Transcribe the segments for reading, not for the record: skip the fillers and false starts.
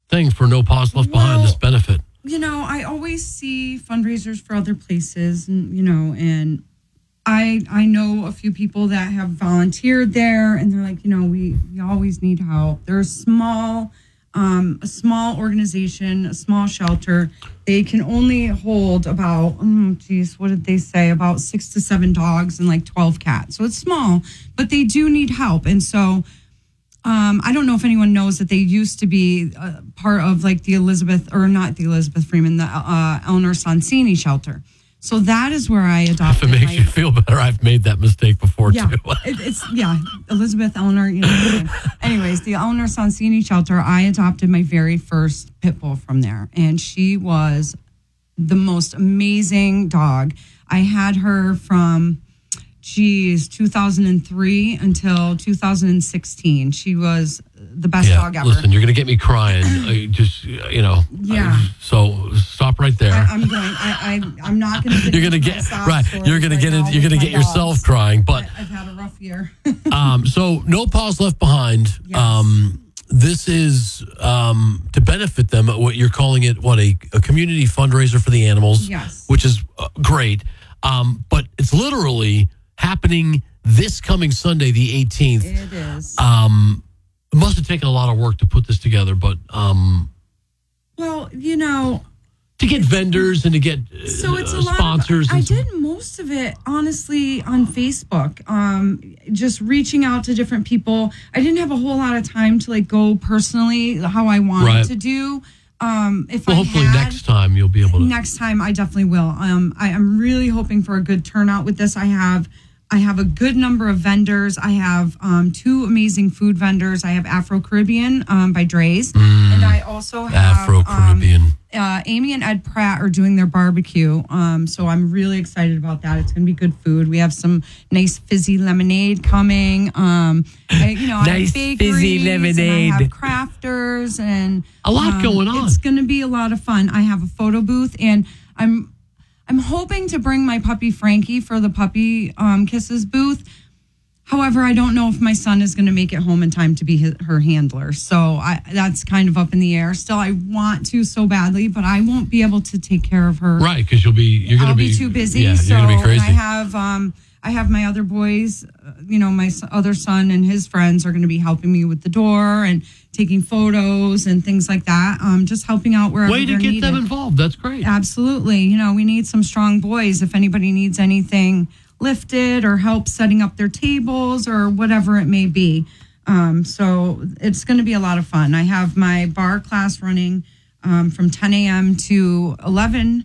thing for No Paws Left Behind, this benefit. I always see fundraisers for other places, and I know a few people that have volunteered there, and they're like, we always need help. They're a small organization, a small shelter. They can only hold about, what did they say? About 6 to 7 dogs and like 12 cats. So it's small, but they do need help. And so I don't know if anyone knows that they used to be part of like the Eleanor Sonsini shelter. So that is where I adopted. If it makes you feel better, I've made that mistake before too. Elizabeth Eleanor. Anyways, the Eleanor Sonsini shelter, I adopted my very first pit bull from there, and she was the most amazing dog. I had her from 2003 until 2016. She was the best dog ever. Listen, you're going to get me crying. So stop right there. I'm not going to. You're going to get right. You're going to get it. You're going to get yourself dogs. Crying. But I've had a rough year. So No Paws Left Behind. Yes. This is to benefit them. What you're calling it? A community fundraiser for the animals. Yes. Which is great. But it's literally happening this coming Sunday, the 18th. It is. It must have taken a lot of work to put this together, but to get vendors and to get it's a sponsors. I did most of it honestly on Facebook. Just reaching out to different people. I didn't have a whole lot of time to like go personally how I wanted to do. Hopefully next time you'll be able to. Next time I definitely will. I am really hoping for a good turnout with this. I have a good number of vendors. I have 2 amazing food vendors. I have Afro Caribbean by Dre's, and I also have Afro Caribbean. Amy and Ed Pratt are doing their barbecue, so I'm really excited about that. It's going to be good food. We have some nice fizzy lemonade coming. I have fizzy lemonade. And I have crafters and a lot going on. It's going to be a lot of fun. I have a photo booth, and I'm hoping to bring my puppy Frankie for the puppy kisses booth. However, I don't know if my son is going to make it home in time to be her handler. So that's kind of up in the air. Still, I want to so badly, but I won't be able to take care of her. Right, because you're going to be too busy. Yeah, so, you're going to be crazy. And I have my other boys, my other son and his friends are going to be helping me with the door and taking photos and things like that. Just helping out wherever they're needed. Way to get them involved. That's great. Absolutely. We need some strong boys. If anybody needs anything lifted or help setting up their tables or whatever it may be. So it's going to be a lot of fun. I have my bar class running from 10 a.m. to 11.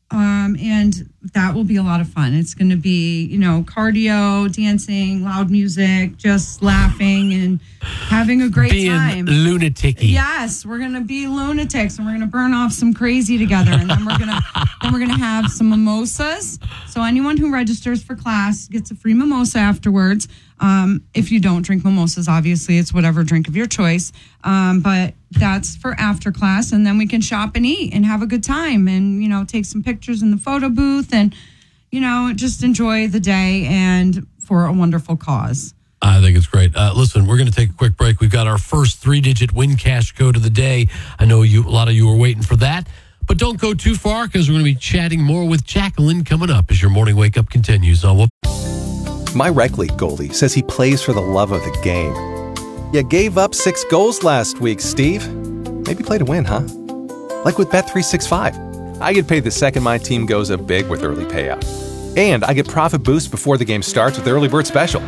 And that will be a lot of fun. It's going to be, cardio, dancing, loud music, just laughing and having a great time. Lunatic-y. Yes, we're going to be lunatics and we're going to burn off some crazy together. And then we're going to have some mimosas. So anyone who registers for class gets a free mimosa afterwards. If you don't drink mimosas, obviously it's whatever drink of your choice. But that's for after class, and then we can shop and eat and have a good time and, take some pictures in the photo booth and, just enjoy the day and for a wonderful cause. I think it's great. Listen, we're going to take a quick break. We've got our first 3-digit win cash code of the day. I know a lot of you are waiting for that, but don't go too far because we're going to be chatting more with Jacqueline coming up as your morning wake up continues. My rec league goalie says he plays for the love of the game. You gave up 6 goals last week, Steve. Maybe play to win, huh? Like with Bet365. I get paid the second my team goes up big with early payout. And I get profit boost before the game starts with the early bird special.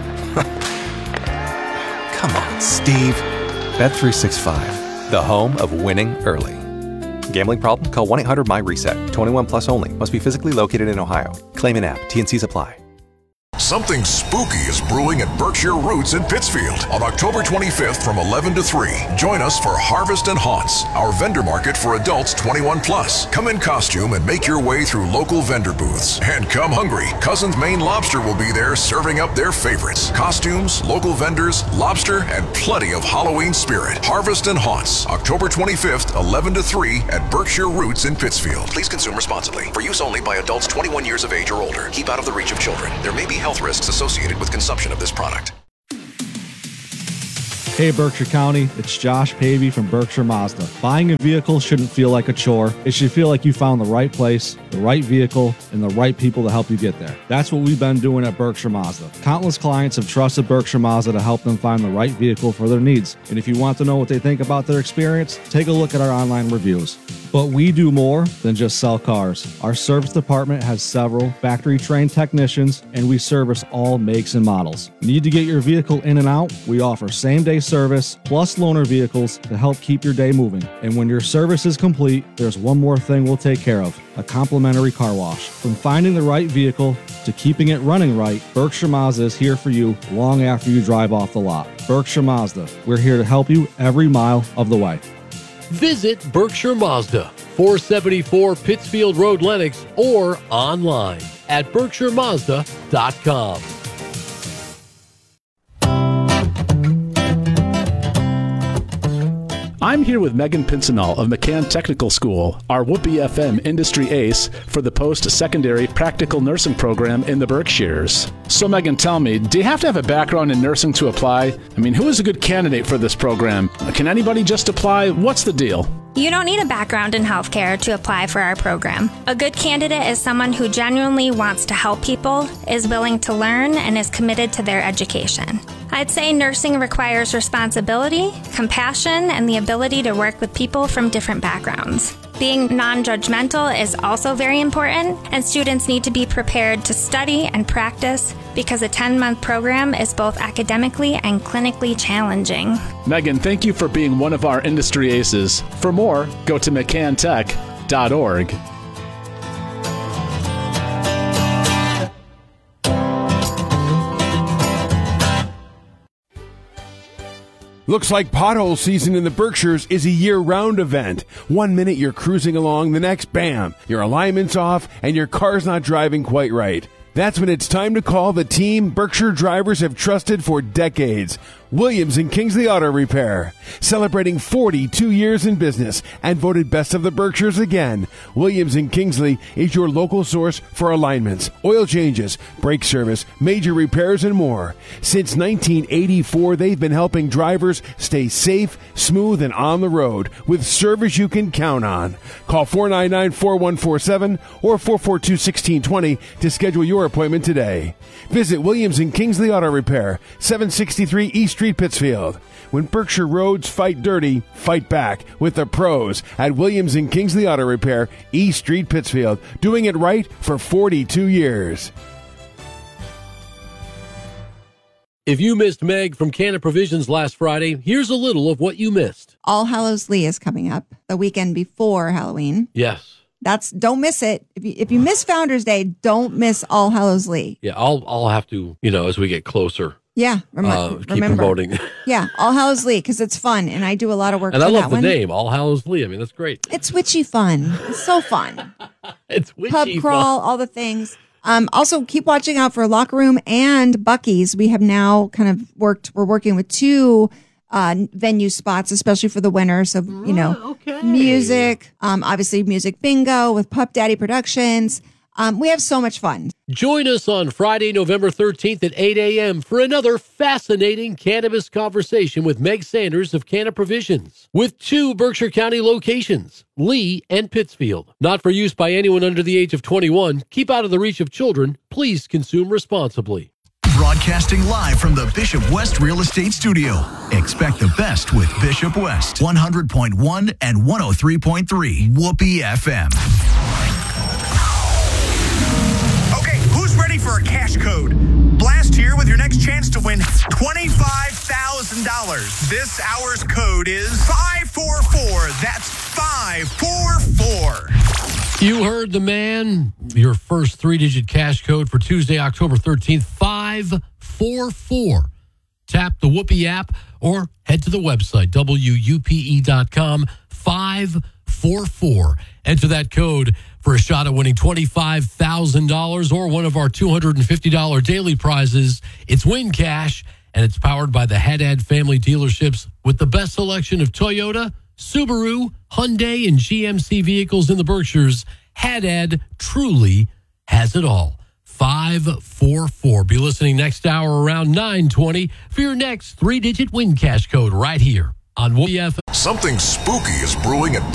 Come on, Steve. Bet365, the home of winning early. Gambling problem? Call 1-800-MY-RESET. 21 plus only. Must be physically located in Ohio. Claim in app. T&Cs apply. Something spooky is brewing at Berkshire Roots in Pittsfield on October 25th from 11 to 3. Join us for Harvest and Haunts, our vendor market for adults 21 plus. Come in costume and make your way through local vendor booths. And come hungry. Cousins Maine Lobster will be there serving up their favorites. Costumes, local vendors, lobster, and plenty of Halloween spirit. Harvest and Haunts, October 25th, 11 to 3 at Berkshire Roots in Pittsfield. Please consume responsibly. For use only by adults 21 years of age or older. Keep out of the reach of children. There may be health risks associated with consumption of this product. Hey Berkshire County, it's Josh Pavey from Berkshire Mazda. Buying a vehicle shouldn't feel like a chore. It should feel like you found the right place, the right vehicle, and the right people to help you get there. That's what we've been doing at Berkshire Mazda. Countless clients have trusted Berkshire Mazda to help them find the right vehicle for their needs. And if you want to know what they think about their experience, take a look at our online reviews. But we do more than just sell cars. Our service department has several factory-trained technicians, and we service all makes and models. Need to get your vehicle in and out? We offer same-day service plus loaner vehicles to help keep your day moving. And when your service is complete, there's one more thing we'll take care of: a complimentary car wash. From finding the right vehicle to keeping it running right, Berkshire Mazda is here for you long after you drive off the lot. Berkshire Mazda, we're here to help you every mile of the way. Visit Berkshire Mazda, 474 Pittsfield Road, Lenox, or online at berkshiremazda.com. I'm here with Megan Pincinel of McCann Technical School, our Whoopee FM industry ace for the post-secondary practical nursing program in the Berkshires. So Megan, tell me, do you have to have a background in nursing to apply? I mean, who is a good candidate for this program? Can anybody just apply? What's the deal? You don't need a background in healthcare to apply for our program. A good candidate is someone who genuinely wants to help people, is willing to learn, and is committed to their education. I'd say nursing requires responsibility, compassion, and the ability to work with people from different backgrounds. Being non-judgmental is also very important, and students need to be prepared to study and practice because a 10-month program is both academically and clinically challenging. Megan, thank you for being one of our industry aces. For more, go to mccantech.org. Looks like pothole season in the Berkshires is a year-round event. 1 minute you're cruising along, the next, bam, your alignment's off and your car's not driving quite right. That's when it's time to call the team Berkshire drivers have trusted for decades. Williams and Kingsley Auto Repair. Celebrating 42 years in business and voted best of the Berkshires again. Williams and Kingsley is your local source for alignments, oil changes, brake service, major repairs, and more. Since 1984, they've been helping drivers stay safe, smooth, and on the road with service you can count on. Call 499-4147 or 442-1620 to schedule your appointment today. Visit Williams and Kingsley Auto Repair, 763 East Street, Pittsfield. When Berkshire roads fight dirty, fight back with the pros at Williams and Kingsley Auto Repair, East Street, Pittsfield. Doing it right for 42 years. If you missed Meg from Canna Provisions last Friday, here's a little of what you missed. All Hallows Eve is coming up the weekend before Halloween. Yes. Don't miss it. If you miss Founders Day, don't miss All Hallows Eve. Yeah, I'll have to, as we get closer. Yeah, keep remember. Promoting. Yeah, All Hallows Eve, because it's fun, and I do a lot of work and for I love that the one. name, All Hallows Eve. I mean, that's great. It's witchy fun. It's so fun. It's witchy Pub crawl, all the things. Also, keep watching out for Locker Room and Buc-ee's. We have now we're working with two venue spots, especially for the winter. So, music, obviously music bingo with Pup Daddy Productions. We have so much fun. Join us on Friday, November 13th at 8 a.m. for another fascinating cannabis conversation with Meg Sanders of Canna Provisions, with two Berkshire County locations, Lee and Pittsfield. Not for use by anyone under the age of 21. Keep out of the reach of children. Please consume responsibly. Broadcasting live from the Bishop West Real Estate Studio. Expect the best with Bishop West, 100.1 and 103.3 Whoopee FM. Ready for a cash code? Blast here with your next chance to win $25,000. This hour's code is 544. That's 544. You heard the man. Your first three-digit cash code for Tuesday, October 13th, 544. Tap the Whoopee app or head to the website, WUPE.com, 544. Enter that code for a shot at winning $25,000 or one of our $250 daily prizes. It's Win Cash, and it's powered by the Haddad family dealerships with the best selection of Toyota, Subaru, Hyundai, and GMC vehicles in the Berkshires. Haddad truly has it all. 544. Be listening next hour around 9:20 for your next 3-digit win cash code right here on WFM. Something spooky is brewing at